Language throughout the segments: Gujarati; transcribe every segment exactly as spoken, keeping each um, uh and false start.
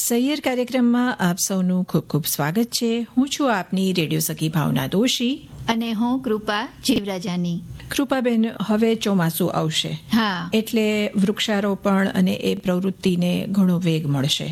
સૈયર કાર્યક્રમમાં આપ સૌનું ખૂબ ખૂબ સ્વાગત છે. હું છું આપની રેડિયો સખી ભાવના દોશી અને હું કૃપા જીવરાજાની. કૃપાબેન, હવે ચોમાસું આવશે, હા, એટલે વૃક્ષારોપણ અને એ પ્રવૃત્તિને ઘણો વેગ મળશે.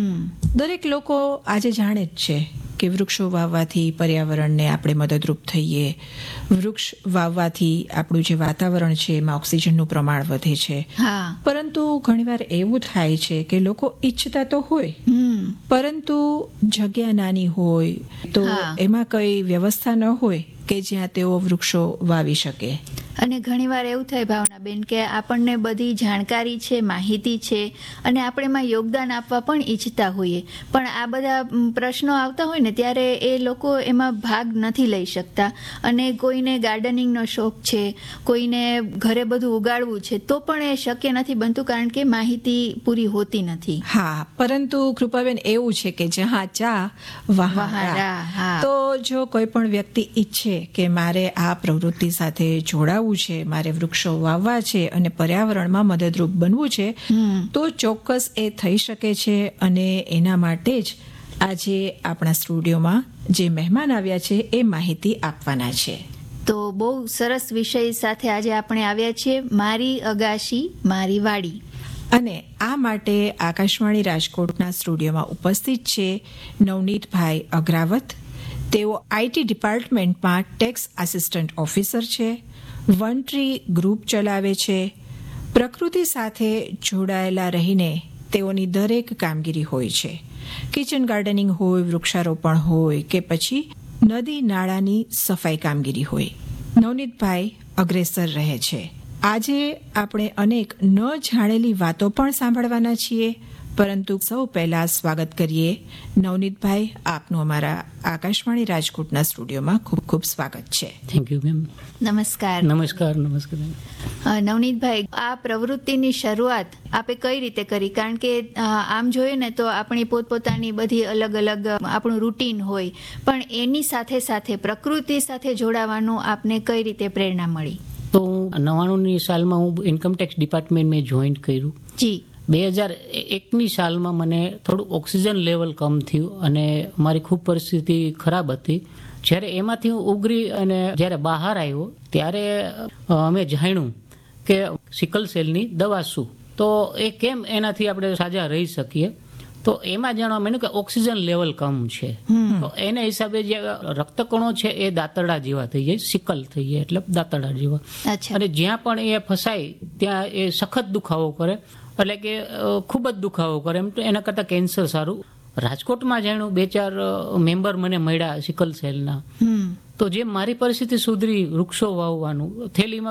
દરેક લોકો આજે જાણે જ છે કે વૃક્ષો વાવવાથી પર્યાવરણને આપણે મદદરૂપ થઈએ, વૃક્ષ વાવવાથી આપણું જે વાતાવરણ છે એમાં ઓક્સિજનનું પ્રમાણ વધે છે. હા, પરંતુ ઘણીવાર એવું થાય છે કે લોકો ઈચ્છતા તો હોય, હમ પરંતુ જગ્યા નાની હોય તો હા. એમાં કઈ વ્યવસ્થા ન હોય કે જ્યાં તેઓ વૃક્ષો વાવી શકે. અને ઘણીવાર એવું થાય ભાવનાબેન કે આપણને બધી જાણકારી છે, માહિતી છે, અને આપણે એમાં યોગદાન આપવા પણ ઈચ્છતા હોઈએ, પણ આ બધા મ, પ્રશ્નો આવતા હોય ને ત્યારે એ લોકો એમાં ભાગ નથી લઈ શકતા. અને કોઈને ગાર્ડનિંગનો શોખ છે, કોઈને ઘરે બધું ઉગાડવું છે, તો પણ એ શક્ય નથી બનતું કારણ કે માહિતી પૂરી હોતી નથી. હા, પરંતુ કૃપાબેન એવું છે કે જ્યાં ચા વહાં વહાં રાહ. રાહ, હા. તો જો કોઈ પણ વ્યક્તિ ઈચ્છે કે મારે આ પ્રવૃત્તિ સાથે જોડાવું છે, મારે વૃક્ષો વાવવા છે અને પર્યાવરણમાં મદદરૂપ બનવું છે, હમ તો ચોક્કસ એ થઈ શકે છે. અને એના માટે જ આજે આપણા સ્ટુડિયોમાં જે મહેમાન આવ્યા છે એ માહિતી આપવાના છે. તો બહુ સરસ વિષય સાથે આજે આપણે આવ્યા છીએ, મારી અગાશી મારી વાડી. અને આ માટે આકાશવાણી રાજકોટના સ્ટુડિયોમાં ઉપસ્થિત છે નવનીતભાઈ અગ્રાવત. તેઓ આઈટી ડિપાર્ટમેન્ટમાં ટેક્સ આસિસ્ટન્ટ ઓફિસર છે, વન ટ્રી ગ્રુપ ચલાવે છે. પ્રકૃતિ સાથે જોડાયેલા રહીને તેઓની દરેક કામગીરી હોય છે. કિચન ગાર્ડનિંગ હોય, વૃક્ષારોપણ હોય કે પછી નદી નાળાની સફાઈ કામગીરી હોય, નવનીતભાઈ અગ્રેસર રહે છે. આજે આપણે અનેક ન જાણેલી વાતો પણ સાંભળવાના છીએ, પરંતુ સૌ પહેલા સ્વાગત કરીએ નવનીતભાઈ, આપનું અમારા આકાશવાણી રાજકોટના સ્ટુડિયોમાં ખૂબ ખૂબ સ્વાગત છે. Thank you ma'am. નમસ્કાર. નમસ્કાર નમસ્કાર મેમ. અ, નવનીતભાઈ, આ પ્રવૃત્તિની શરૂઆત આપે કઈ રીતે કરી? કારણ કે અ, આમ જોઈએ ને તો આપણી પોતપોતાની બધી અલગ અલગ આપણું રૂટીન હોય, પણ એની સાથે સાથે પ્રકૃતિ સાથે જોડાવાનું આપને કઈ રીતે પ્રેરણા મળી? તો નવ્વાણુંની સાલમાં હું ઇન્કમટેક્સ ડિપાર્ટમેન્ટ મેં જોઈન્ટ કર્યું. જી. બે હજાર એકની સાલમાં મને થોડું ઓક્સિજન લેવલ કમ થયું અને મારી ખૂબ પરિસ્થિતિ ખરાબ હતી. જ્યારે એમાંથી હું ઉગરી અને જ્યારે બહાર આવ્યો ત્યારે અ, અમે જાણ્યું કે સિકલ સેલની દવા શું, તો એ કેમ એનાથી આપણે સાજા રહી શકીએ. તો એમાં જાણવા મળ્યું કે ઓક્સિજન લેવલ કમ છે. તો એના હિસાબે જે રક્તકણો છે એ દાંતરડા જેવા થઈ જાય, સિકલ થઈ જાય એટલે દાંતરડા જેવા. અચ્છા. અને જ્યાં પણ એ ફસાય ત્યાં એ સખત દુખાવો કરે, એટલે કે અ, ખૂબ જ દુખાવો કરે. એમ તો એના કરતાં કેન્સર સારું. રાજકોટમાં જાણ્યું, બે ચાર મેમ્બર મને મળ્યા સિકલ સેલના. હમ તો જે મારી પરિસ્થિતિ સુધરી વૃક્ષો વાવવાનું, થેલીમાં